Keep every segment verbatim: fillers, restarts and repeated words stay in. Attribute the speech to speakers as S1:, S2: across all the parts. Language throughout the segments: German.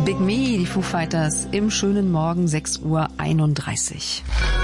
S1: Big Me, die Foo Fighters, im schönen Morgen, sechs Uhr einunddreißig.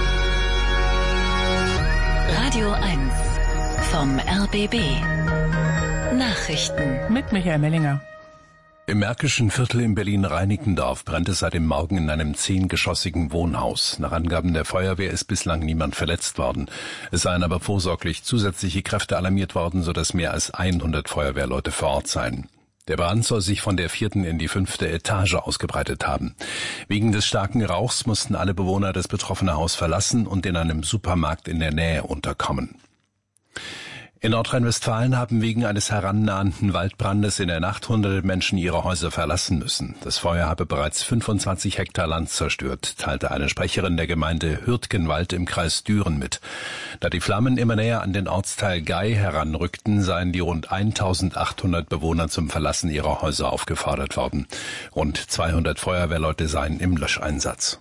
S2: Radio eins vom R B B. Nachrichten
S3: mit Michael Mellinger.
S4: Im Märkischen Viertel in Berlin-Reinickendorf brennt es seit dem Morgen in einem zehngeschossigen Wohnhaus. Nach Angaben der Feuerwehr ist bislang niemand verletzt worden. Es seien aber vorsorglich zusätzliche Kräfte alarmiert worden, sodass mehr als hundert Feuerwehrleute vor Ort seien. Der Brand soll sich von der vierten in die fünfte Etage ausgebreitet haben. Wegen des starken Rauchs mussten alle Bewohner das betroffene Haus verlassen und in einem Supermarkt in der Nähe unterkommen. In Nordrhein-Westfalen haben wegen eines herannahenden Waldbrandes in der Nacht hunderte Menschen ihre Häuser verlassen müssen. Das Feuer habe bereits fünfundzwanzig Hektar Land zerstört, teilte eine Sprecherin der Gemeinde Hürtgenwald im Kreis Düren mit. Da die Flammen immer näher an den Ortsteil Gay heranrückten, seien die rund eintausendachthundert Bewohner zum Verlassen ihrer Häuser aufgefordert worden. Rund zweihundert Feuerwehrleute seien im Löscheinsatz.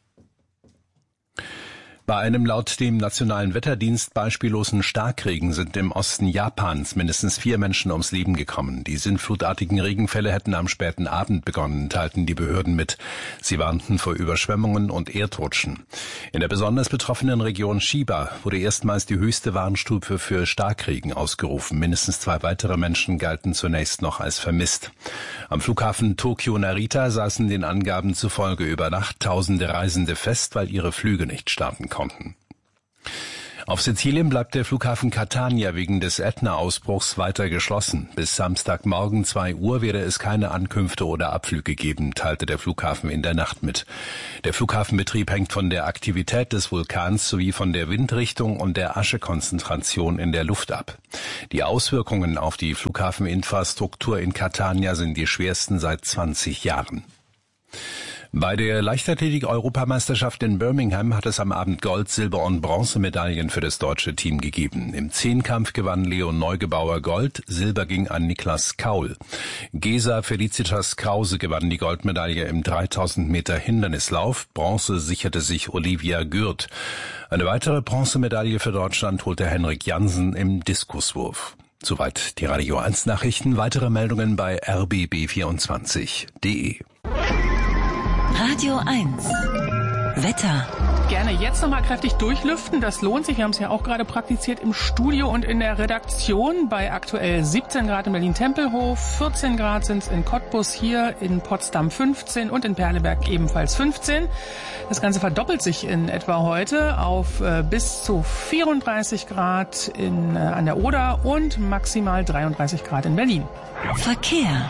S4: Bei einem laut dem Nationalen Wetterdienst beispiellosen Starkregen sind im Osten Japans mindestens vier Menschen ums Leben gekommen. Die sinnflutartigen Regenfälle hätten am späten Abend begonnen, teilten die Behörden mit. Sie warnten vor Überschwemmungen und Erdrutschen. In der besonders betroffenen Region Chiba wurde erstmals die höchste Warnstufe für Starkregen ausgerufen. Mindestens zwei weitere Menschen galten zunächst noch als vermisst. Am Flughafen Tokio-Narita saßen den Angaben zufolge über Nacht tausende Reisende fest, weil ihre Flüge nicht starten konnten. Auf Sizilien bleibt der Flughafen Catania wegen des Ätna-Ausbruchs weiter geschlossen. Bis Samstagmorgen zwei Uhr werde es keine Ankünfte oder Abflüge geben, teilte der Flughafen in der Nacht mit. Der Flughafenbetrieb hängt von der Aktivität des Vulkans sowie von der Windrichtung und der Aschekonzentration in der Luft ab. Die Auswirkungen auf die Flughafeninfrastruktur in Catania sind die schwersten seit zwanzig Jahren. Bei der Leichtathletik-Europameisterschaft in Birmingham hat es am Abend Gold-, Silber- und Bronzemedaillen für das deutsche Team gegeben. Im Zehnkampf gewann Leon Neugebauer Gold, Silber ging an Niklas Kaul. Gesa Felicitas Krause gewann die Goldmedaille im dreitausend Meter Hindernislauf, Bronze sicherte sich Olivia Gürt. Eine weitere Bronzemedaille für Deutschland holte Henrik Jansen im Diskuswurf. Soweit die Radio eins Nachrichten, weitere Meldungen bei r b b vierundzwanzig punkt d e.
S2: Radio eins Wetter.
S3: Gerne jetzt nochmal kräftig durchlüften, das lohnt sich. Wir haben es ja auch gerade praktiziert im Studio und in der Redaktion. Bei aktuell siebzehn Grad in Berlin-Tempelhof, vierzehn Grad sind es in Cottbus, hier in Potsdam fünfzehn und in Perleberg ebenfalls fünfzehn. Das Ganze verdoppelt sich in etwa heute auf äh, bis zu vierunddreißig Grad in, äh, an der Oder und maximal dreiunddreißig Grad in Berlin.
S2: Verkehr.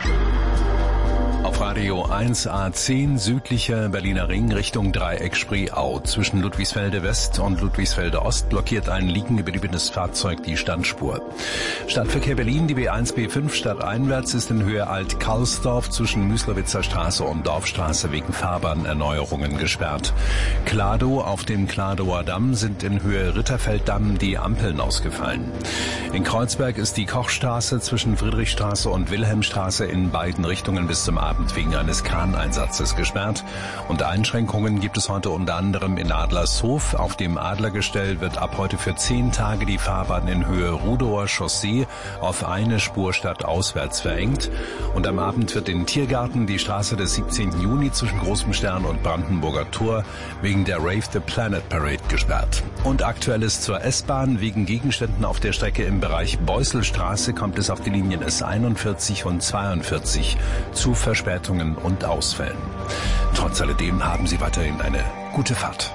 S4: Auf Radio eins A zehn südlicher Berliner Ring Richtung Dreieck Spreeau. Zwischen Ludwigsfelde West und Ludwigsfelde Ost blockiert ein liegengebliebenes Fahrzeug die Standspur. Stadtverkehr Berlin, die B eins B fünf stadteinwärts ist in Höhe Alt-Karlsdorf zwischen Müslowitzer Straße und Dorfstraße wegen Fahrbahnerneuerungen gesperrt. Kladow auf dem Kladower Damm sind in Höhe Ritterfelddamm die Ampeln ausgefallen. In Kreuzberg ist die Kochstraße zwischen Friedrichstraße und Wilhelmstraße in beiden Richtungen bis zum Abend wegen eines Kraneinsatzes gesperrt. Und Einschränkungen gibt es heute unter anderem in Adlershof. Auf dem Adlergestell wird ab heute für zehn Tage die Fahrbahn in Höhe Rudower Chaussee auf eine Spur stadtauswärts verengt. Und am Abend wird in Tiergarten die Straße des siebzehnten Juni zwischen Großem Stern und Brandenburger Tor wegen der Rave the Planet Parade gesperrt. Und Aktuelles zur S-Bahn. Wegen Gegenständen auf der Strecke im Bereich Beusselstraße kommt es auf die Linien S einundvierzig und zweiundvierzig zu Verspätungen und Ausfällen. Trotz alledem haben Sie weiterhin eine gute Fahrt.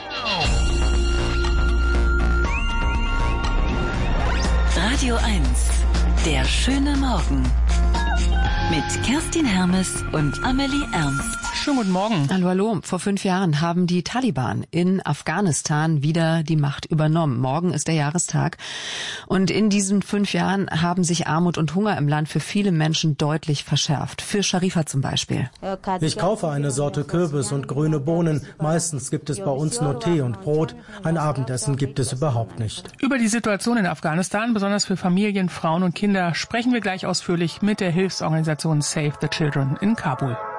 S2: Radio eins, der schöne Morgen. Mit Kerstin Hermes und Amelie Ernst.
S3: Schönen guten Morgen.
S1: Hallo, hallo. Vor fünf Jahren haben die Taliban in Afghanistan wieder die Macht übernommen. Morgen ist der Jahrestag. Und in diesen fünf Jahren haben sich Armut und Hunger im Land für viele Menschen deutlich verschärft. Für Sharifa zum Beispiel.
S5: Ich kaufe eine Sorte Kürbis und grüne Bohnen. Meistens gibt es bei uns nur Tee und Brot. Ein Abendessen gibt es überhaupt nicht.
S3: Über die Situation in Afghanistan, besonders für Familien, Frauen und Kinder, sprechen wir gleich ausführlich mit der Hilfsorganisation Save the Children in Kabul.